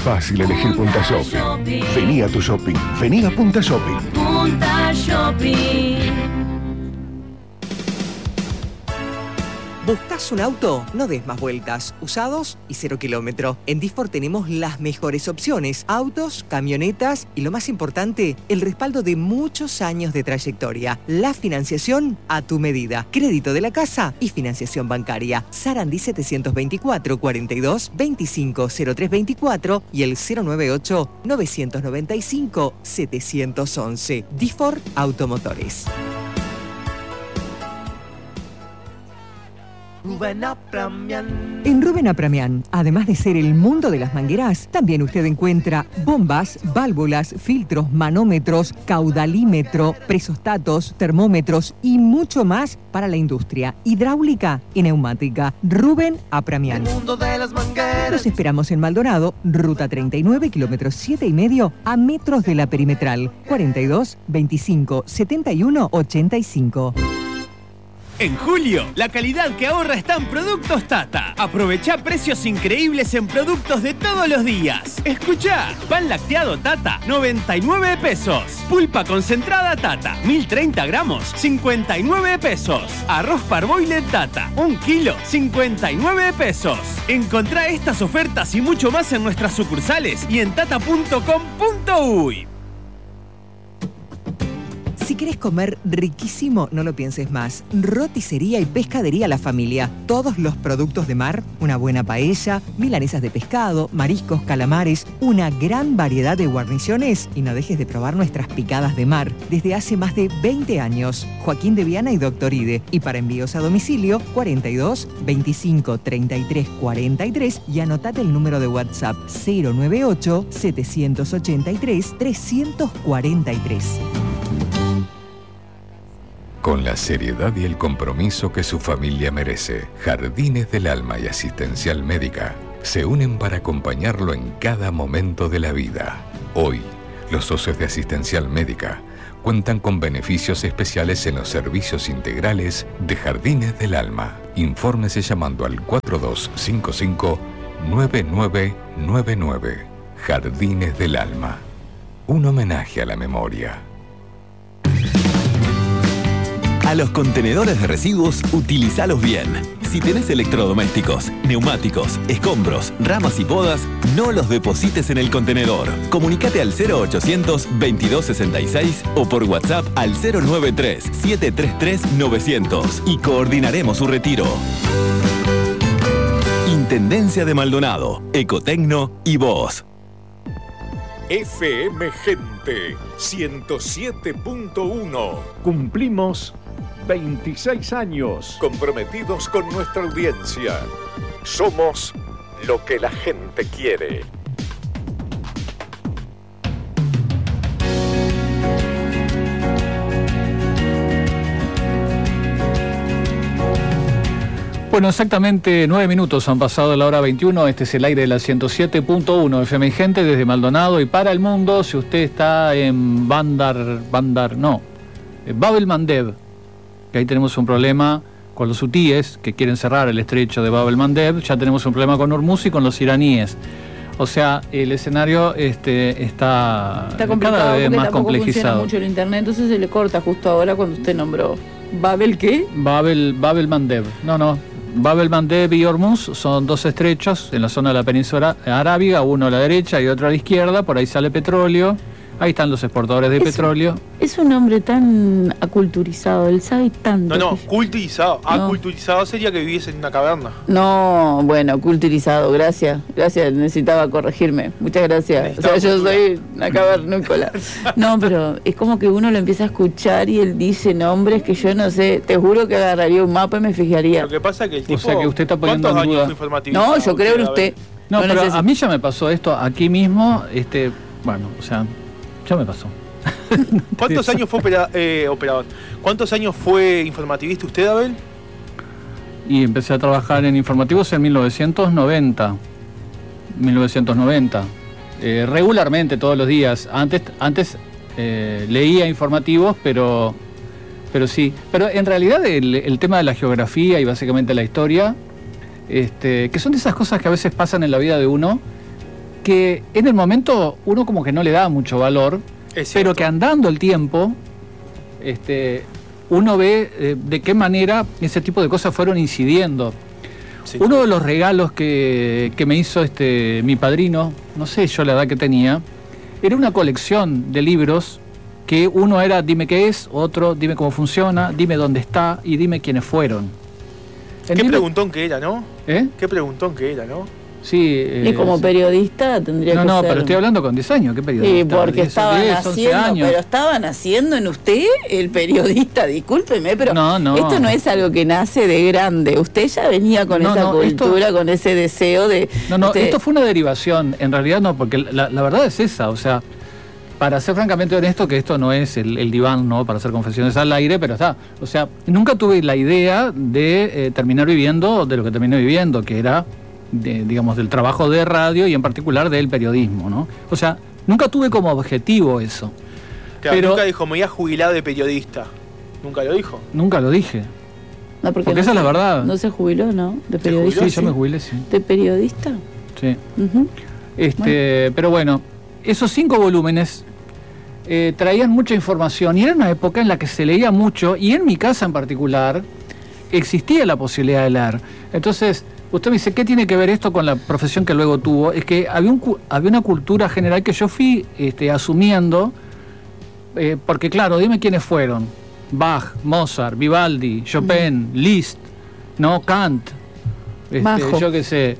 fácil elegir Punta Shopping. Vení a tu shopping. Vení a Punta Shopping. Punta Shopping. ¿Buscas un auto? No des más vueltas. Usados y 0 kilómetro. En Difor tenemos las mejores opciones. Autos, camionetas y lo más importante, el respaldo de muchos años de trayectoria. La financiación a tu medida. Crédito de la casa y financiación bancaria. Sarandí 724 42 25 0324 y el 098 995 711. Difor Automotores. En Rubén Apramián, además de ser el mundo de las mangueras, también usted encuentra bombas, válvulas, filtros, manómetros, caudalímetro, presostatos, termómetros y mucho más para la industria hidráulica y neumática. Rubén Apramián. El mundo de las mangueras. Los esperamos en Maldonado, ruta 39, kilómetros 7,5, a metros de la perimetral. 42 25 71 85. En julio, la calidad que ahorra está en Productos Tata. Aprovecha precios increíbles en productos de todos los días. Escuchá, pan lacteado Tata, 99 pesos. Pulpa concentrada Tata, 1030 gramos, 59 pesos. Arroz parboile Tata, 1 kilo, 59 pesos. Encontrá estas ofertas y mucho más en nuestras sucursales y en tata.com.uy. Si querés comer riquísimo, no lo pienses más. Roticería y pescadería La Familia. Todos los productos de mar, una buena paella, milanesas de pescado, mariscos, calamares, una gran variedad de guarniciones y no dejes de probar nuestras picadas de mar. Desde hace más de 20 años. Joaquín de Viana y Doctor Ide. Y para envíos a domicilio, 42 25 33 43 y anotate el número de WhatsApp 098 783 343. Con la seriedad y el compromiso que su familia merece, Jardines del Alma y Asistencial Médica se unen para acompañarlo en cada momento de la vida. Hoy, los socios de Asistencial Médica cuentan con beneficios especiales en los servicios integrales de Jardines del Alma. Infórmese llamando al 4255-9999. Jardines del Alma. Un homenaje a la memoria. A los contenedores de residuos, utilizalos bien. Si tenés electrodomésticos, neumáticos, escombros, ramas y podas, no los deposites en el contenedor. Comunicate al 0800 2266 o por WhatsApp al 093 733 900 y coordinaremos su retiro. Intendencia de Maldonado, Ecotecno y vos. FM Gente 107.1. Cumplimos 26 años. Comprometidos con nuestra audiencia. Somos lo que la gente quiere. Bueno, exactamente 9 minutos han pasado de la hora 21. Este es el aire de la 107.1 FM Gente desde Maldonado y para el mundo. Si usted está en Bab el-Mandeb, que ahí tenemos un problema con los hutíes que quieren cerrar el estrecho de Bab el-Mandeb. Ya tenemos un problema con Hormuz y con los iraníes. O sea, el escenario está cada vez más complejizado. Funciona mucho el internet, entonces se le corta justo ahora cuando usted nombró. ¿Babel qué? Bab el-Mandeb. No. Bab el-Mandeb y Hormuz son dos estrechos en la zona de la península arábiga, uno a la derecha y otro a la izquierda, por ahí sale petróleo, ahí están los exportadores de petróleo. Es un hombre tan aculturizado, él sabe tanto. No, culturizado. No. Aculturizado sería que viviese en una caverna. No, bueno, culturizado, gracias, necesitaba corregirme, muchas gracias. O sea, yo soy una cavernícola. No, pero es como que uno lo empieza a escuchar y él dice nombres que yo no sé, te juro que agarraría un mapa y me fijaría. Lo que pasa es que el tipo, o sea, que usted está poniendo en duda. No, yo creo en usted. No, pero a mí ya me pasó esto aquí mismo, bueno, o sea, ya me pasó. ¿Cuántos años fue operador? ¿Cuántos años fue informativista usted, Abel? Y empecé a trabajar en informativos en 1990. Regularmente, todos los días. Antes leía informativos, pero sí. Pero en realidad el tema de la geografía y básicamente la historia, que son de esas cosas que a veces pasan en la vida de uno, que en el momento uno como que no le da mucho valor, pero que andando el tiempo, uno ve de qué manera ese tipo de cosas fueron incidiendo. Sí, uno de los regalos que me hizo mi padrino, no sé yo la edad que tenía, era una colección de libros que uno era dime qué es, otro dime cómo funciona, dime dónde está y dime quiénes fueron. Qué preguntón que era, ¿no? ¿Eh? Qué preguntón que era, ¿no? Sí. Y como periodista tendría que ser... No, pero estoy hablando con 10 años, ¿qué periodista? Y porque 10, estaban 11 haciendo, años. pero estaban haciendo en usted el periodista, discúlpeme, pero no. Esto no es algo que nace de grande. Usted ya venía con esa cultura, con ese deseo de... Esto fue una derivación, en realidad no, porque la verdad es esa, o sea, para ser francamente honesto, que esto no es el diván, ¿no? Para hacer confesiones al aire, pero está, o sea, nunca tuve la idea de terminar viviendo de lo que terminé viviendo, que era... digamos, del trabajo de radio y en particular del periodismo, ¿no? O sea, nunca tuve como objetivo eso. Claro, pero nunca dijo, me voy a jubilar de periodista. ¿Nunca lo dijo? Nunca lo dije. No, porque esa es la verdad. No se jubiló, ¿no? ¿De periodista? Sí, yo me jubilé, sí. ¿De periodista? Sí. Pero bueno, esos 5 volúmenes traían mucha información y era una época en la que se leía mucho y en mi casa en particular existía la posibilidad de leer. Entonces... Usted me dice, ¿qué tiene que ver esto con la profesión que luego tuvo? Es que había una cultura general que yo fui asumiendo, porque claro, dime quiénes fueron. Bach, Mozart, Vivaldi, Chopin, Liszt, ¿no? Kant, yo qué sé,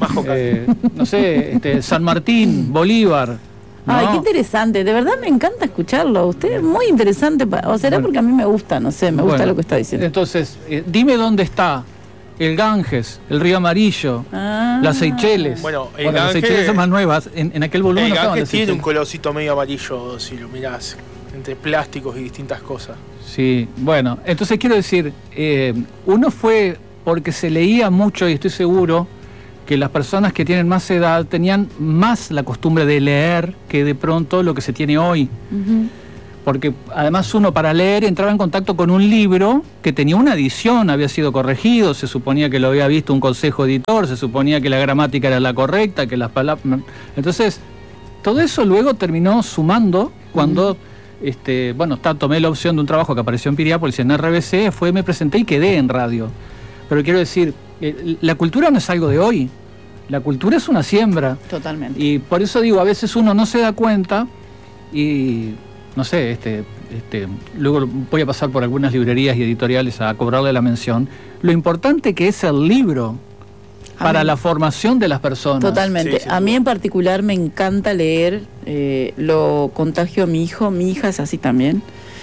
no sé, San Martín, Bolívar. ¿no? Ay, qué interesante, de verdad me encanta escucharlo. Usted es muy interesante, o será porque a mí me gusta, no sé, me gusta lo que está diciendo. Entonces, dime dónde está el Ganges, el Río Amarillo, las Seychelles. Bueno, las Seychelles son más nuevas. En aquel volumen el Ganges tiene un colorcito medio amarillo, si lo mirás, entre plásticos y distintas cosas. Sí, bueno, entonces quiero decir, uno fue porque se leía mucho y estoy seguro que las personas que tienen más edad tenían más la costumbre de leer que de pronto lo que se tiene hoy. Porque además uno para leer entraba en contacto con un libro que tenía una edición, había sido corregido, se suponía que lo había visto un consejo editor, se suponía que la gramática era la correcta, que las palabras... Entonces, todo eso luego terminó sumando cuando, tomé la opción de un trabajo que apareció en Piriápolis, en RBC, me presenté y quedé en radio. Pero quiero decir, la cultura no es algo de hoy, la cultura es una siembra. Totalmente. Y por eso digo, a veces uno no se da cuenta y... No sé, luego voy a pasar por algunas librerías y editoriales a cobrarle la mención. Lo importante que es el libro para la formación de las personas. Totalmente. Sí, a mí en particular me encanta leer, lo contagio a mi hijo, mi hija es así también.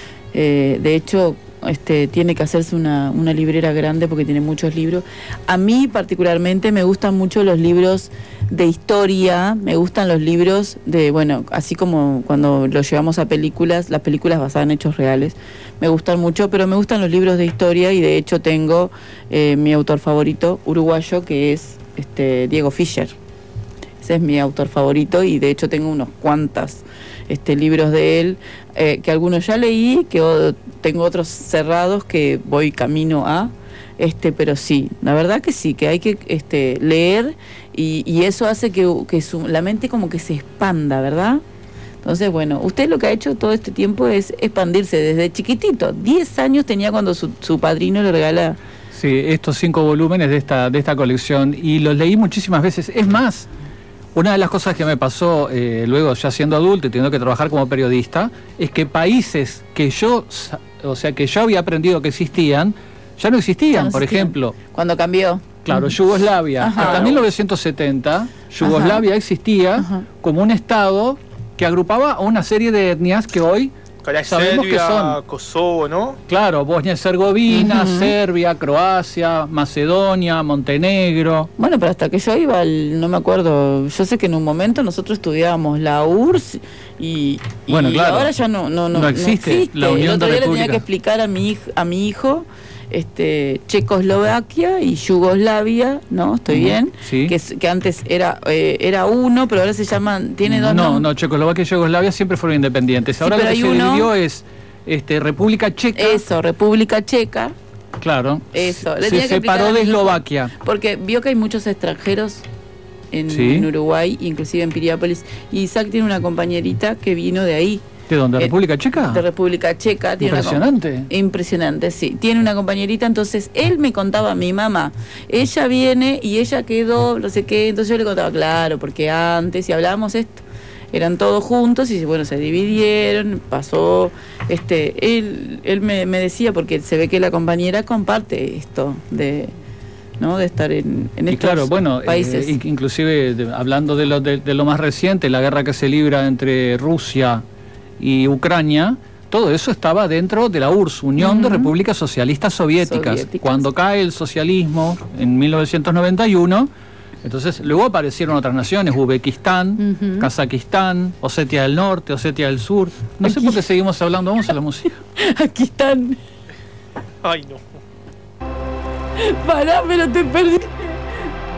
De hecho, tiene que hacerse una librera grande porque tiene muchos libros. A mí particularmente me gustan mucho los libros de historia, me gustan los libros de, así como cuando los llevamos a películas, las películas basadas en hechos reales, me gustan mucho, pero me gustan los libros de historia y de hecho tengo mi autor favorito uruguayo que es Diego Fischer. Ese es mi autor favorito y de hecho tengo unos cuantos libros de él, que algunos ya leí, que tengo otros cerrados que voy camino a, pero sí, la verdad que sí, que hay que leer y eso hace que la mente como que se expanda, ¿verdad? Entonces, bueno, usted lo que ha hecho todo este tiempo es expandirse desde chiquitito. 10 años tenía cuando su padrino le regala... Sí, estos 5 volúmenes de esta colección y los leí muchísimas veces. Es más, una de las cosas que me pasó luego ya siendo adulto y teniendo que trabajar como periodista es que países que yo había aprendido que existían, ya no existían. Por ejemplo... Cuando cambió. Claro, Yugoslavia. Hasta 1970, Yugoslavia existía como un estado que agrupaba a una serie de etnias que hoy sabemos Serbia, que son. Kosovo, ¿no? Claro, Bosnia-Herzegovina, Serbia, Croacia, Macedonia, Montenegro. Bueno, pero hasta que yo iba, no me acuerdo, yo sé que en un momento nosotros estudiábamos la URSS y claro, ahora ya no existe. La Unión El otro de día le Repúblicas. tenía que explicar a mi hijo Checoslovaquia y Yugoslavia, ¿no? ¿Estoy bien? Sí. Que antes era uno, pero ahora se llaman, tiene dos nombres. No, Checoslovaquia y Yugoslavia siempre fueron independientes. Ahora lo que se dividió es República Checa. Eso, República Checa. Claro. Eso. Se separó de Eslovaquia. Porque vio que hay muchos extranjeros en Uruguay, inclusive en Piriápolis. Y Isaac tiene una compañerita que vino de ahí. ¿De dónde? ¿República Checa? De República Checa. Impresionante. Impresionante, sí. Tiene una compañerita, entonces él me contaba, mi mamá, ella viene y ella quedó, no sé qué, entonces yo le contaba, claro, porque antes, si hablábamos esto, eran todos juntos y bueno, se dividieron, pasó, él me decía, porque se ve que la compañera comparte esto de estar en estos claro, bueno, países. Inclusive hablando de lo más reciente, la guerra que se libra entre Rusia y Ucrania, todo eso estaba dentro de la URSS, Unión de Repúblicas Socialistas Soviéticas. Cuando cae el socialismo en 1991, entonces luego aparecieron otras naciones, Uzbekistán, Kazajistán, Osetia del Norte, Osetia del Sur. No sé por qué seguimos hablando, vamos a la música. Aquí están. Ay, no. Pará, pero te perdí.